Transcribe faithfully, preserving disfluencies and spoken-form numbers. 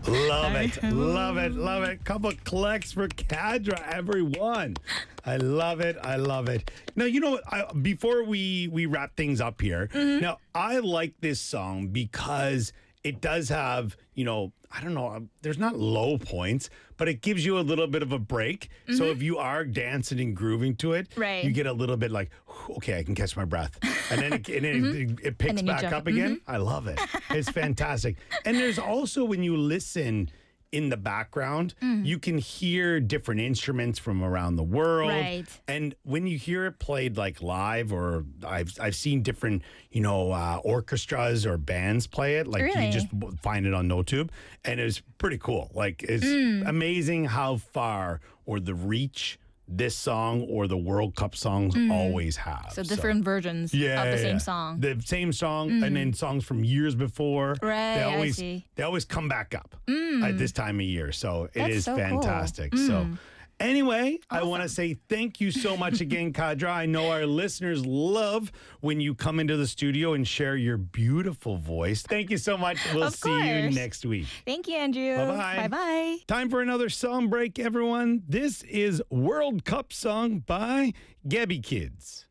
Love it. Love it. Love it. Couple clicks for Kadra, everyone. I love it. I love it. Now, you know what? I, before we, we wrap things up here, Mm-hmm. now, I like this song because it does have, you know, I don't know, um, there's not low points, but it gives you a little bit of a break. So if you are dancing and grooving to it, Mm-hmm. Right. you get a little bit like, okay, I can catch my breath. And then it, and then it, it picks then you back jump. up again. I love it. It's fantastic. And there's also, when you listen in the background, you can hear different instruments from around the world. Right. And when you hear it played like live, or I've I've seen different, you know, uh, orchestras or bands play it. Like Really? you just w- find it on NoTube, and it's pretty cool. Like it's amazing how far or the reach this song or the World Cup songs always have. So different versions Yeah, of the yeah, same yeah. song. The same song, and then songs from years before. Right, They I always see. they always come back up at this time of year. So it That's is so cool. fantastic. So anyway, I want to say thank you so much again, Kadra. I know our listeners love when you come into the studio and share your beautiful voice. Thank you so much. We'll Of see you course. next week. Thank you, Andrew. Bye-bye. Bye-bye. Time for another song break, everyone. This is World Cup Song by Gabby Kids.